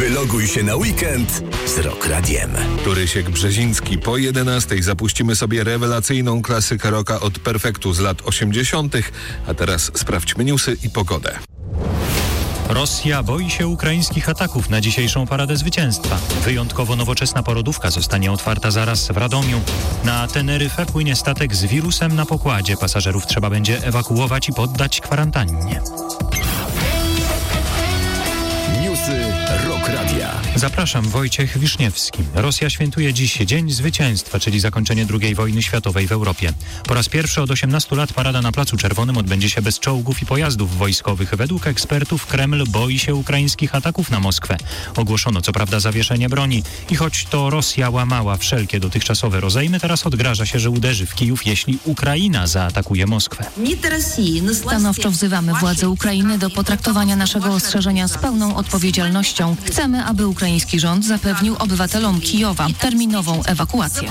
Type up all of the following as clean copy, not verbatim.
Wyloguj się na weekend z Rock Radiem. Tu Rysiek Brzeziński. Po 11 zapuścimy sobie rewelacyjną klasykę rocka od Perfektu z lat 80. A teraz sprawdźmy newsy i pogodę. Rosja boi się ukraińskich ataków na dzisiejszą paradę zwycięstwa. Wyjątkowo nowoczesna porodówka zostanie otwarta zaraz w Radomiu. Na Teneryfę płynie statek z wirusem na pokładzie. Pasażerów trzeba będzie ewakuować i poddać kwarantannie. Newsy Rock Radia. Zapraszam, Wojciech Wiszniewski. Rosja świętuje dziś Dzień Zwycięstwa, czyli zakończenie II wojny światowej w Europie. Po raz pierwszy od 18 lat parada na Placu Czerwonym odbędzie się bez czołgów i pojazdów wojskowych. Według ekspertów Kreml boi się ukraińskich ataków na Moskwę. Ogłoszono co prawda zawieszenie broni i choć to Rosja łamała wszelkie dotychczasowe rozejmy, teraz odgraża się, że uderzy w Kijów, jeśli Ukraina zaatakuje Moskwę. Stanowczo wzywamy władze Ukrainy do potraktowania naszego ostrzeżenia z pełną odpowiedzialnością. Chcemy, aby ukraiński rząd zapewnił obywatelom Kijowa terminową ewakuację.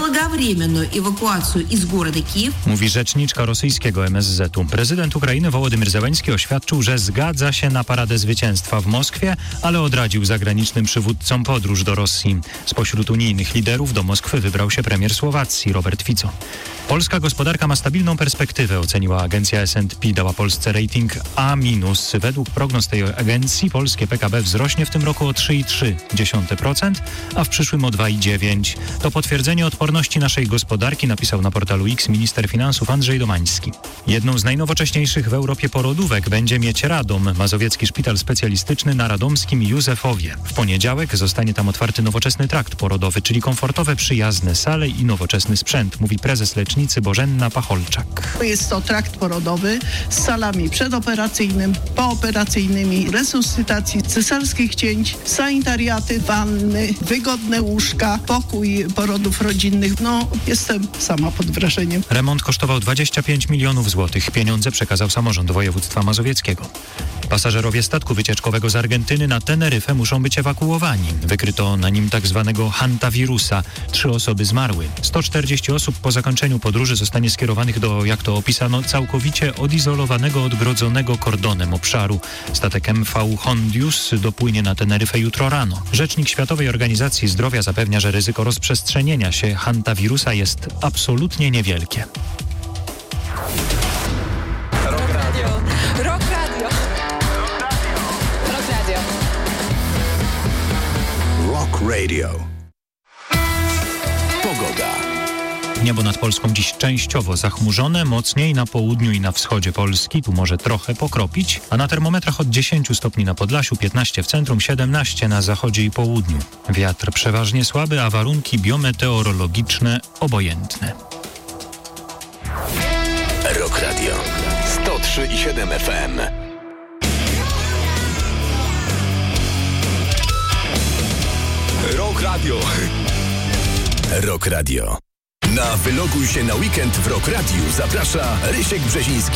Mówi rzeczniczka rosyjskiego MSZ-u. Prezydent Ukrainy Wołodymyr Zełenski oświadczył, że zgadza się na paradę zwycięstwa w Moskwie, ale odradził zagranicznym przywódcom podróż do Rosji. Spośród unijnych liderów do Moskwy wybrał się premier Słowacji Robert Fico. Polska gospodarka ma stabilną perspektywę, oceniła agencja S&P, dała Polsce rating A-. Według prognoz tej agencji polskie PKB wzrośnie w tym roku o 3,3%, a w przyszłym o 2,9%. To potwierdzenie odporności naszej gospodarki, napisał na portalu X minister finansów Andrzej Domański. Jedną z najnowocześniejszych w Europie porodówek będzie mieć Radom, mazowiecki szpital specjalistyczny na radomskim Józefowie. W poniedziałek zostanie tam otwarty nowoczesny trakt porodowy, czyli komfortowe, przyjazne sale i nowoczesny sprzęt, mówi prezes lecznicy Bożenna Pacholczak. Jest to trakt porodowy z salami przedoperacyjnymi, pooperacyjnymi, resuscytacji, cesarskich cięć, sanitariaty, wanny, wygodne łóżka, pokój porodów rodzinnych. Jestem sama pod wrażeniem. Remont kosztował 25 milionów złotych. Pieniądze przekazał samorząd województwa mazowieckiego. Pasażerowie statku wycieczkowego z Argentyny na Teneryfę muszą być ewakuowani. Wykryto na nim tak zwanego hantawirusa. 3 osoby zmarły. 140 osób po zakończeniu podróży zostanie skierowanych do, jak to opisano, całkowicie odizolowanego, odgrodzonego kordonem obszaru. Statek MV Hondius dopłynie na Teneryfę jutro rano. Rzecznik Światowej Organizacji Zdrowia zapewnia, że ryzyko rozprzestrzenienia się hantawirusa jest absolutnie niewielkie. Rock Radio. Rock Radio. Rock Radio. Rock Radio. Pogoda. Niebo nad Polską dziś częściowo zachmurzone, mocniej na południu i na wschodzie Polski. Tu może trochę pokropić, a na termometrach od 10 stopni na Podlasiu, 15 w centrum, 17 na zachodzie i południu. Wiatr przeważnie słaby, a warunki biometeorologiczne obojętne. Rock Radio 103,7 FM. Rock Radio. Rock Radio. Na Wyloguj się na weekend w Rock Radiu zaprasza Rysiek Brzeziński.